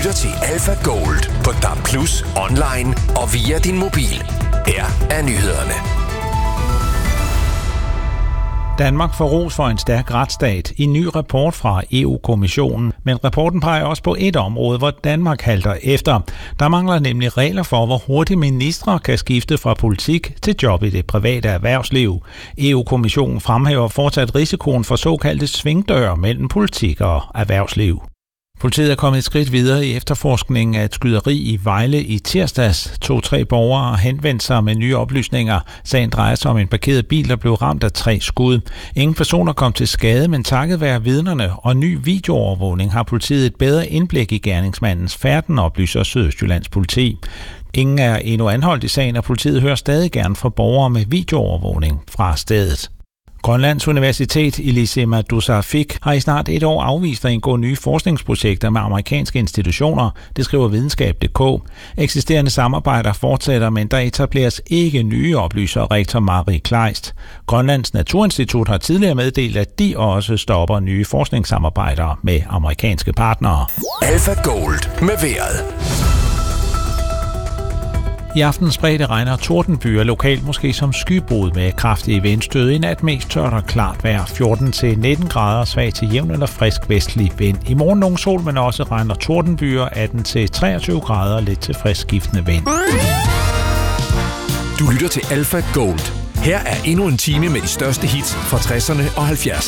lytter til Alpha Gold på DAB+, online og via din mobil. Her er nyhederne. Danmark får ros for en stærk retsstat i en ny rapport fra EU-kommissionen, men rapporten peger også på et område, hvor Danmark halter efter. Der mangler nemlig regler for, hvor hurtigt ministre kan skifte fra politik til job i det private erhvervsliv. EU-kommissionen fremhæver fortsat risikoen for såkaldte svingdøre mellem politik og erhvervsliv. Politiet er kommet et skridt videre i efterforskningen af et skyderi i Vejle i tirsdags. 2-3 borgere har henvendt sig med nye oplysninger. Sagen drejer sig om en parkeret bil, der blev ramt af 3 skud. Ingen personer kom til skade, men takket være vidnerne og ny videoovervågning har politiet et bedre indblik i gerningsmandens færden, oplyser Sydøstjyllands politi. Ingen er endnu anholdt i sagen, og politiet hører stadig gerne fra borgere med videoovervågning fra stedet. Grønlands Universitet Ilisima Dusafik har i snart et år afvist at indgå nye forskningsprojekter med amerikanske institutioner, det skriver videnskab.dk. Eksisterende samarbejder fortsætter, men der etableres ikke nye, oplyser rektor Marie Kleist. Grønlands Naturinstitut har tidligere meddelt, at de også stopper nye forskningssamarbejder med amerikanske partnere. Alpha Gold med vejret. I aften spredte regn og tordenbyer lokalt måske som skybrud med kraftige vindstød. I nat mest tørt og klart vejr, 14-19 grader, svag til jævn eller frisk vestlig vind. I morgen nogen sol, men også regn og tordenbyer, 18-23 grader, lidt til frisk skiftende vind. Du lytter til Alpha Gold. Her er endnu en time med de største hits fra 60'erne og 70'erne.